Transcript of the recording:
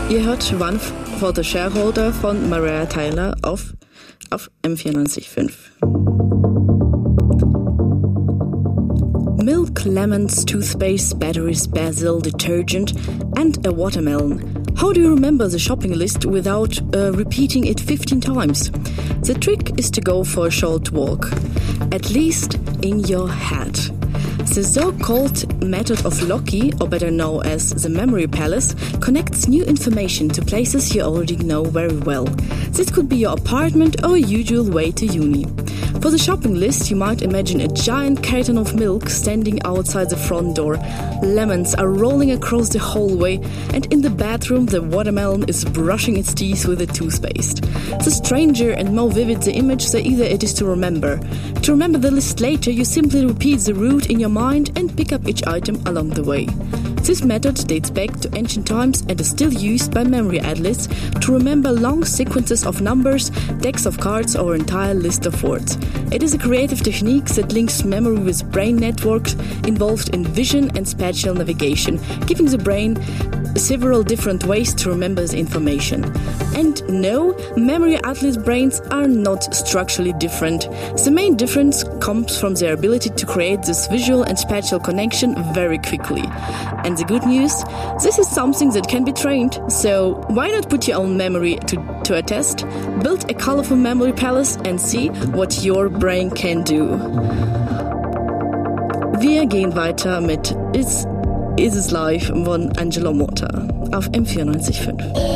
Ihr hört One for the Shareholder von Mariah Tyler auf M94.5. Milk, lemons, toothpaste, batteries, basil, detergent and a watermelon. How do you remember the shopping list without repeating it 15 times? The trick is to go for a short walk, at least in your head. The so-called method of Loki, or better known as the memory palace, connects new information to places you already know very well. This could be your apartment or a usual way to uni. For the shopping list, you might imagine a giant carton of milk standing outside the front door. Lemons are rolling across the hallway, and in the bathroom, the watermelon is brushing its teeth with a toothpaste. The stranger and more vivid the image, the easier it is to remember. To remember the list later, you simply repeat the route in your mind and pick up each item along the way. This method dates back to ancient times and is still used by memory athletes to remember long sequences of numbers, decks of cards, or entire list of words. It is a creative technique that links memory with brain networks involved in vision and spatial navigation, giving the brain several different ways to remember the information. And no, memory athletes' brains are not structurally different. The main difference comes from their ability to create this visual and spatial connection very quickly. And the good news, this is something that can be trained, so why not put your own memory to a test? Build a colorful memory palace and see what your brain can do. Wir gehen weiter mit Is It Life von Angelo Motta auf M94.5.